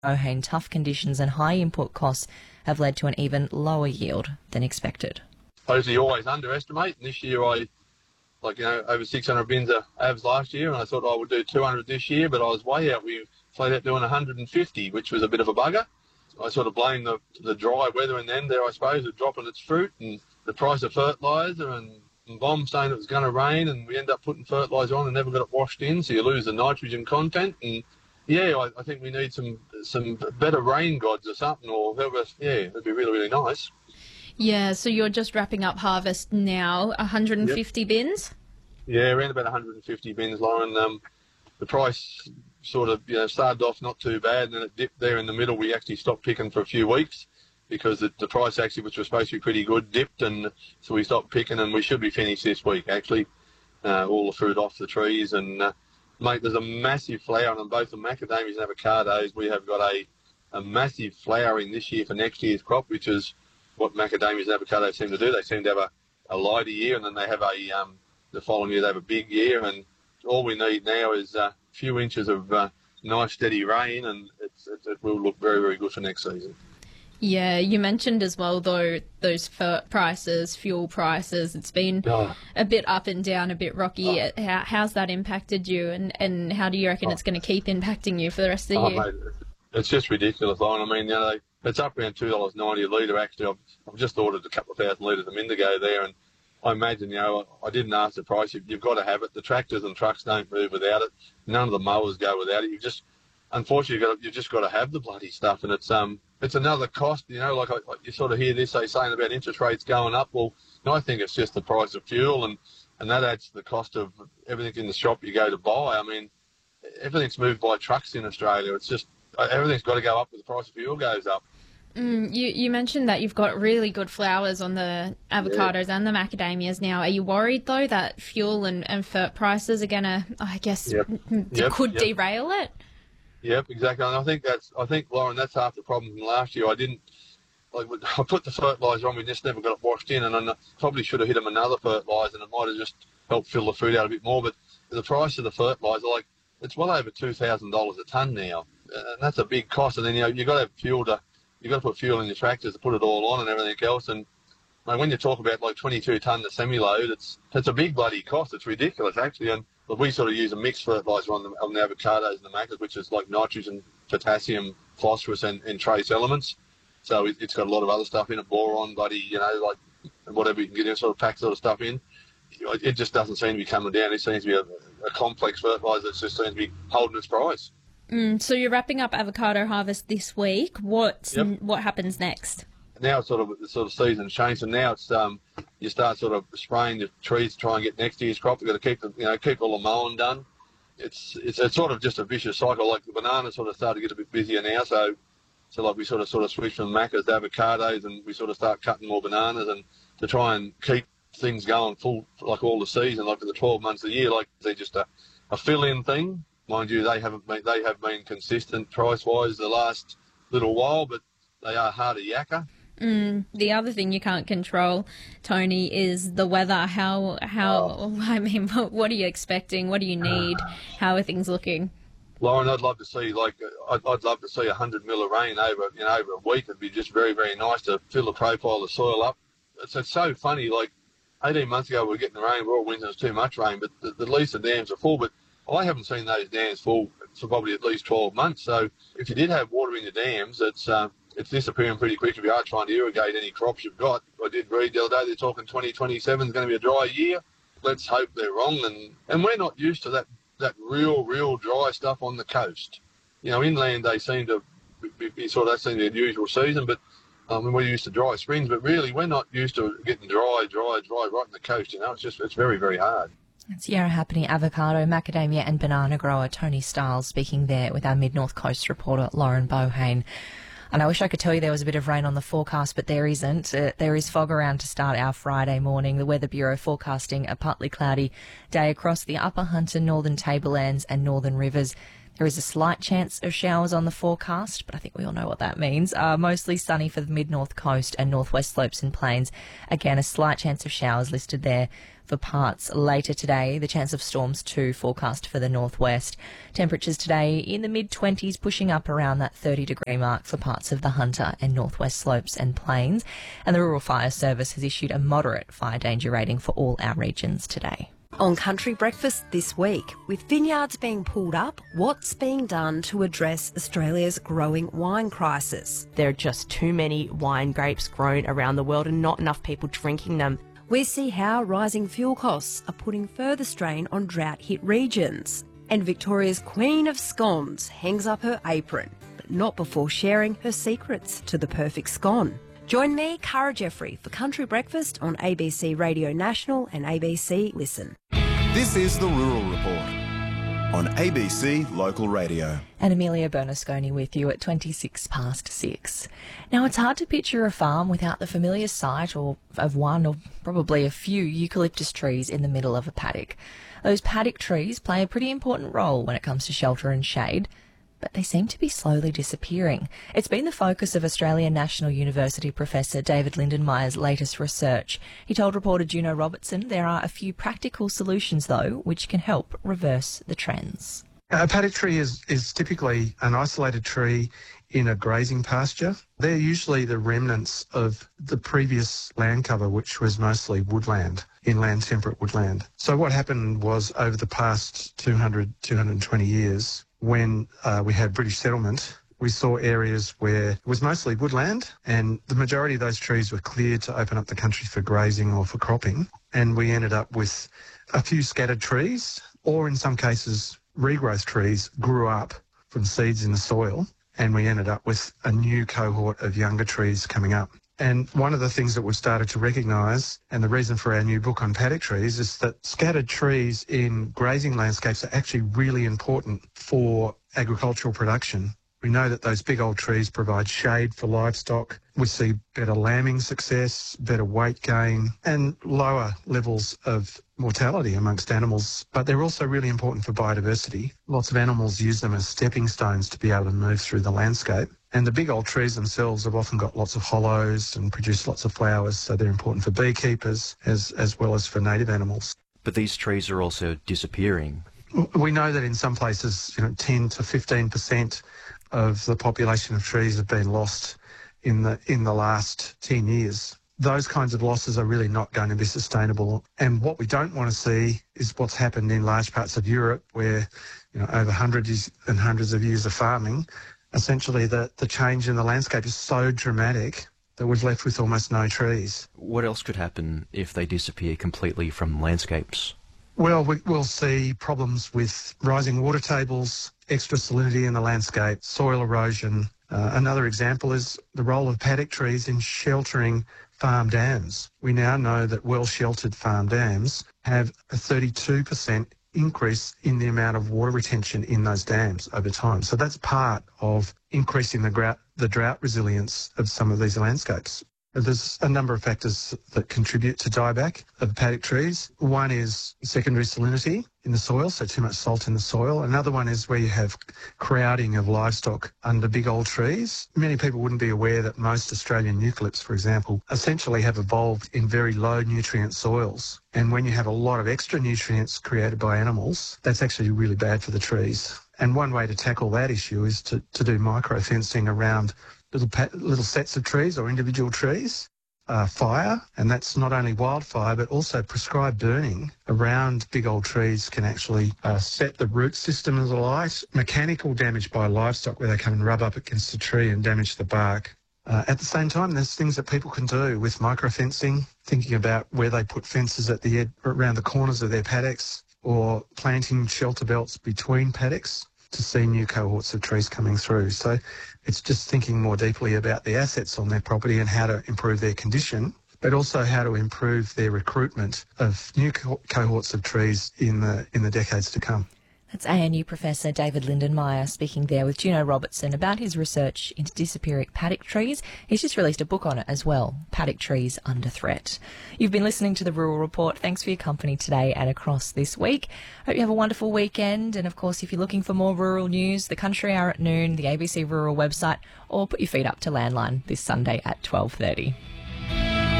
O'Hain, tough conditions and high input costs have led to an even lower yield than expected. I usually always underestimate, and this year over 600 bins of avs last year, and I thought I would do 200 this year, but I was way out. We flat out doing 150, which was a bit of a bugger. I sort of blame the dry weather in the end there, I suppose, of dropping its fruit, and the price of fertiliser, and Bomb saying it was going to rain, and we end up putting fertiliser on and never got it washed in, so you lose the nitrogen content. And yeah, I think we need some better rain gods or something, or whoever. Yeah, it'd be really, really nice. Yeah, so you're just wrapping up harvest now, 150 bins? Yeah, around about 150 bins, Lauren. The price sort of started off not too bad, and then it dipped there in the middle. We actually stopped picking for a few weeks because the price actually, which was supposed to be pretty good, dipped, and so we stopped picking, and we should be finished this week actually. All the fruit off the trees, and mate, there's a massive flowering on both the macadamias and avocados. We have got a massive flowering this year for next year's crop, which is what macadamias and avocados seem to do. They seem to have a lighter year, and then they have the following year they have a big year, and all we need now is a few inches of nice steady rain, and it will look very, very good for next season. Yeah, you mentioned as well, though, those prices, fuel prices, it's been a bit up and down, a bit rocky. How's that impacted you, and how do you reckon it's going to keep impacting you for the rest of the year? Mate, it's just ridiculous, Lauren. I mean, it's up around $2.90 a litre, actually. I've just ordered a couple of thousand litres a Indigo there, and I imagine, I didn't ask the price. You've got to have it. The tractors and trucks don't move without it. None of the mowers go without it. Unfortunately, you've just got to have the bloody stuff, and it's another cost. Like you sort of hear this saying about interest rates going up. Well, I think it's just the price of fuel, and that adds to the cost of everything in the shop you go to buy. I mean, everything's moved by trucks in Australia. It's just everything's got to go up with the price of fuel goes up. You mentioned that you've got really good flowers on the avocados and the macadamias now. Are you worried, though, that fuel and fert prices are going to, I guess, derail it? Yep, exactly. And I think, Lauren, that's half the problem from last year. I put the fertiliser on, we just never got it washed in, and I probably should have hit them another fertiliser, and it might have just helped fill the fruit out a bit more. But the price of the fertiliser, it's well over $2,000 a tonne now, and that's a big cost. And then you've got to have fuel you've got to put fuel in your tractors to put it all on and everything else. And when you talk about 22 tonne to semi-load, it's a big bloody cost. It's ridiculous, actually. And we sort of use a mixed fertiliser on the avocados and the macas, which is like nitrogen, potassium, phosphorus, and trace elements. So it's got a lot of other stuff in it, boron, whatever you can get in, sort of pack sort of stuff in. It just doesn't seem to be coming down. It seems to be a complex fertiliser that just seems to be holding its price. So you're wrapping up avocado harvest this week. What happens next? Now it's sort of season's changed, and now it's you start sort of spraying the trees to try and get next year's crop. We've got to keep all the mowing done. It's sort of just a vicious cycle. Like the bananas sort of start to get a bit busier now, so we sort of switch from macas to avocados, and we sort of start cutting more bananas, and to try and keep things going full like all the season, like for the 12 months of the year. Like they're just a fill-in thing. Mind you, they have been consistent price-wise the last little while, but they are hard to yakka. The other thing you can't control, Tony, is the weather. I mean, what are you expecting? What do you need? How are things looking? Lauren, I'd love to see I'd love to see 100 mil of rain over a week. It'd be just very, very nice to fill the profile of the soil up. It's so funny. 18 months ago we were getting the rain. We're all winter, there's too much rain, but at least the dams are full. But I haven't seen those dams full for probably at least 12 months. So if you did have water in your dams, it's disappearing pretty quick if you are trying to irrigate any crops you've got. I did read the other day they're talking 2027 is going to be a dry year. Let's hope they're wrong. And we're not used to that real dry stuff on the coast. Inland they seem to be sort of, that seems to be the usual season, but we're used to dry springs, but really we're not used to getting dry right on the coast. It's very, very hard. Yarra Happening avocado, macadamia and banana grower Tony Stiles speaking there with our Mid-North Coast reporter Lauren Bohane. And I wish I could tell you there was a bit of rain on the forecast, but there isn't. There is fog around to start our Friday morning. The Weather Bureau forecasting a partly cloudy day across the Upper Hunter, Northern Tablelands and Northern Rivers. There is a slight chance of showers on the forecast, but I think we all know what that means. Mostly sunny for the mid-north coast and northwest slopes and plains. Again, a slight chance of showers listed there for parts later today. The chance of storms too forecast for the northwest. Temperatures today in the mid-20s, pushing up around that 30-degree mark for parts of the Hunter and northwest slopes and plains. And the Rural Fire Service has issued a moderate fire danger rating for all our regions today. On Country Breakfast this week, with vineyards being pulled up, what's being done to address Australia's growing wine crisis? There are just too many wine grapes grown around the world and not enough people drinking them. We see how rising fuel costs are putting further strain on drought-hit regions. And Victoria's Queen of Scones hangs up her apron, but not before sharing her secrets to the perfect scone. Join me, Cara Jeffrey, for Country Breakfast on ABC Radio National and ABC Listen. This is the Rural Report on ABC Local Radio. And Amelia Bernasconi with you at 6:26. Now, it's hard to picture a farm without the familiar sight of one or probably a few eucalyptus trees in the middle of a paddock. Those paddock trees play a pretty important role when it comes to shelter and shade, but they seem to be slowly disappearing. It's been the focus of Australian National University Professor David Lindenmeyer's latest research. He told reporter Juno Robertson there are a few practical solutions, though, which can help reverse the trends. A paddock tree is typically an isolated tree in a grazing pasture. They're usually the remnants of the previous land cover, which was mostly woodland, inland temperate woodland. So what happened was over the past 220 years, when we had British settlement, we saw areas where it was mostly woodland, and the majority of those trees were cleared to open up the country for grazing or for cropping. And we ended up with a few scattered trees, or in some cases, regrowth trees grew up from seeds in the soil, and we ended up with a new cohort of younger trees coming up. And one of the things that we've started to recognise, and the reason for our new book on paddock trees, is that scattered trees in grazing landscapes are actually really important for agricultural production. We know that those big old trees provide shade for livestock. We see better lambing success, better weight gain, and lower levels of mortality amongst animals. But they're also really important for biodiversity. Lots of animals use them as stepping stones to be able to move through the landscape. And the big old trees themselves have often got lots of hollows and produce lots of flowers, so they're important for beekeepers as well as for native animals. But these trees are also disappearing. We know that in some places, 10 to 15% of the population of trees have been lost in the last 10 years. Those kinds of losses are really not going to be sustainable. And what we don't want to see is what's happened in large parts of Europe where, over hundreds and hundreds of years of farming, essentially the change in the landscape is so dramatic that we're left with almost no trees. What else could happen if they disappear completely from landscapes? Well, we'll see problems with rising water tables, extra salinity in the landscape, soil erosion. Another example is the role of paddock trees in sheltering farm dams. We now know that well-sheltered farm dams have a 32% increase in the amount of water retention in those dams over time. So that's part of increasing the drought resilience of some of these landscapes. There's a number of factors that contribute to dieback of paddock trees. One is secondary salinity in the soil, so too much salt in the soil. Another one is where you have crowding of livestock under big old trees. Many people wouldn't be aware that most Australian eucalypts, for example, essentially have evolved in very low nutrient soils. And when you have a lot of extra nutrients created by animals, that's actually really bad for the trees. And one way to tackle that issue is to do micro-fencing around little sets of trees or individual trees, fire, and that's not only wildfire but also prescribed burning around big old trees can actually set the root system alight. Mechanical damage by livestock where they come and rub up against the tree and damage the bark. At the same time, there's things that people can do with micro-fencing, thinking about where they put fences at the around the corners of their paddocks or planting shelter belts between paddocks to see new cohorts of trees coming through. So it's just thinking more deeply about the assets on their property and how to improve their condition, but also how to improve their recruitment of new cohorts of trees in the decades to come. That's ANU Professor David Lindenmayer speaking there with Juno Robertson about his research into disappearing paddock trees. He's just released a book on it as well, Paddock Trees Under Threat. You've been listening to The Rural Report. Thanks for your company today and across this week. Hope you have a wonderful weekend. And, of course, if you're looking for more rural news, the Country Hour at noon, the ABC Rural website, or put your feet up to Landline this Sunday at 12:30.